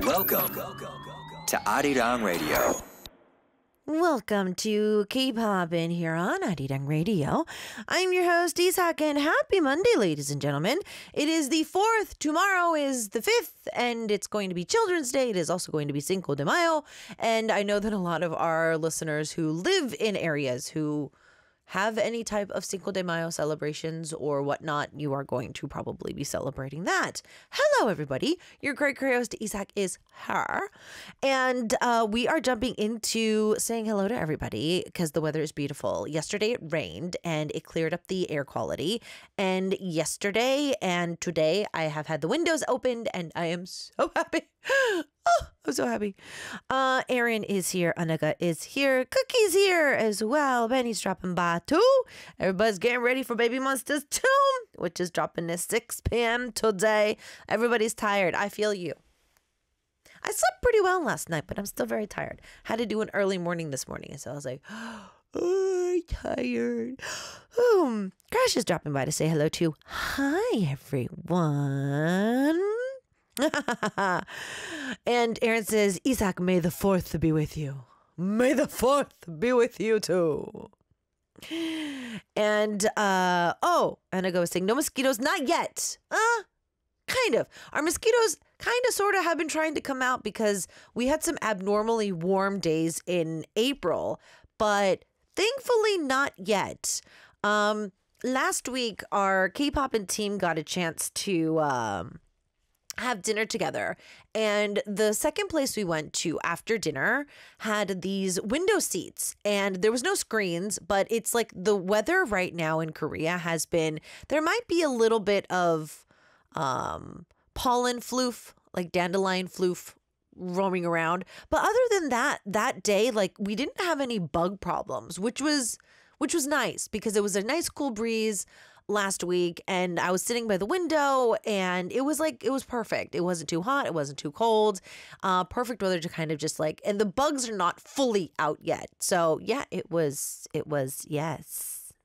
Welcome to Arirang Radio. Welcome to K-Pop in here on Arirang Radio. I'm your host, Isak, and happy Monday, ladies and gentlemen. It is the 4th, tomorrow is the 5th, and it's going to be Children's Day. It is also going to be Cinco de Mayo, and I know that a lot of our listeners who live in areas who have any type of Cinco de Mayo celebrations or whatnot, you are going to probably be celebrating that. Hello, everybody. Your great host, Isak, is her. And we are jumping into saying hello to everybody because the weather is beautiful. Yesterday it rained and it cleared up the air quality. And yesterday and today I have had the windows opened and I am so happy. Oh, I'm so happy. Aaron is here. Anaga is here. Cookie's here as well. Benny's dropping by too. Everybody's getting ready for Baby Monsters 2, which is dropping at 6 p.m. today. Everybody's tired. I feel you. I slept pretty well last night, but I'm still very tired. Had to do an early morning this morning, so I was like, oh, I'm tired. Crash is dropping by to say hello too. Hi, everyone. And Aaron says, Isak, may the 4th be with you. May the 4th be with you too. And Anago was saying, no mosquitoes, not yet. Kind of. Our mosquitoes kind of sort of have been trying to come out because we had some abnormally warm days in April, but thankfully not yet. Last week, our K-pop and team got a chance to have dinner together, and the second place we went to after dinner had these window seats, and there was no screens, but it's like the weather right now in Korea has been, there might be a little bit of pollen floof, like dandelion floof roaming around, but other than that day, like, we didn't have any bug problems, which was nice because it was a nice cool breeze last week, and I was sitting by the window, and it was perfect. It wasn't too hot, it wasn't too cold, perfect weather to kind of just like, and the bugs are not fully out yet. So yeah, it was yes,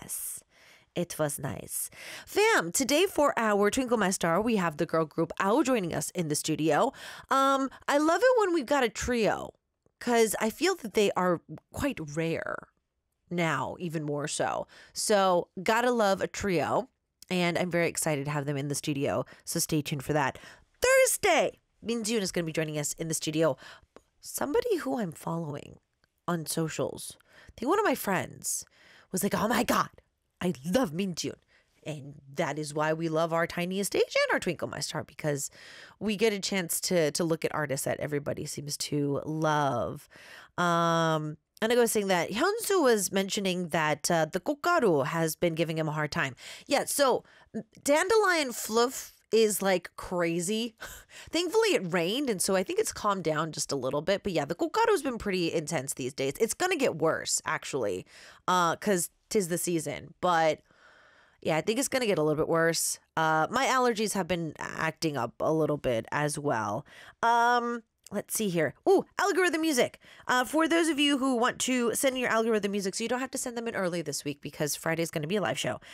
it was nice. Fam, today for our Twinkle My Star, we have the girl group OW joining us in the studio. I love it when we've got a trio because I feel that they are quite rare now, even more so. So gotta love a trio, and I'm very excited to have them in the studio, so stay tuned for that. Thursday, Minjun is going to be joining us in the studio. Somebody who I'm following on socials, I think one of my friends was like, oh my god, I love Minjun. And that is why we love our Tiniest Stage and our Twinkle My Star, because we get a chance to look at artists that everybody seems to love. And I was saying that Hyunsu was mentioning that the Kokkaru has been giving him a hard time. Yeah, so dandelion fluff is like crazy. Thankfully, it rained, and so I think it's calmed down just a little bit. But yeah, the Kokkaru has been pretty intense these days. It's going to get worse, actually, because 'tis the season. But yeah, I think it's going to get a little bit worse. My allergies have been acting up a little bit as well. Let's see here. Ooh, algorithm music. For those of you who want to send in your algorithm music, so you don't have to send them in early this week because Friday's going to be a live show.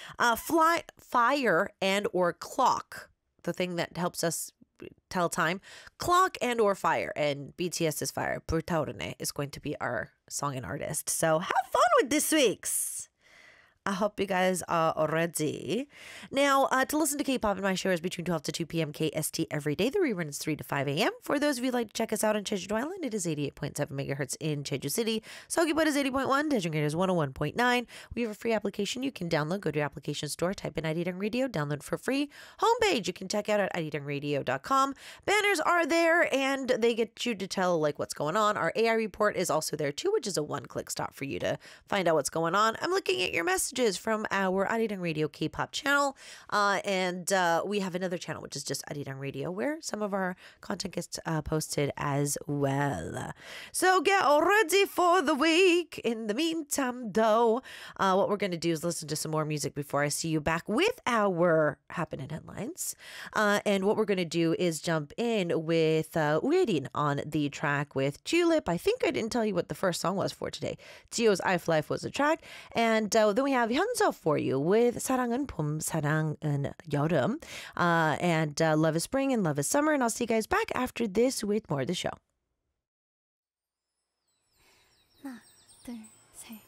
Fire and or clock, the thing that helps us tell time. Clock and or fire, and BTS's Fire, Burtaorune, is going to be our song and artist. So have fun with this week's. I hope you guys are ready. Now, to listen to K-Pop in my show is between 12 to 2 p.m. KST every day. The rerun is 3 to 5 a.m. For those of you who'd like to check us out on Jeju Island, it is 88.7 megahertz in Jeju City. Seogwipo is 80.1. Daejonggae is 101.9. We have a free application you can download. Go to your application store, type in Arirang Radio, download for free. Homepage you can check out at arirangradio.com. Banners are there, and they get you to tell like what's going on. Our AI report is also there too, which is a one-click stop for you to find out what's going on. I'm looking at your messages from our Arirang Radio K-pop channel, and we have another channel which is just Arirang Radio where some of our content gets posted as well. So get all ready for the week. In the meantime, though, what we're going to do is listen to some more music before I see you back with our Happening Headlines. And what we're going to do is jump in with Uerin on the track with Tulip. I think I didn't tell you what the first song was for today. Tio's I Life was the track, and then we have have Hyunseo for you with 사랑은 봄, 사랑은 여름, and Love is Spring and Love is Summer. And I'll see you guys back after this with more of the show. 하나, 둘, 셋.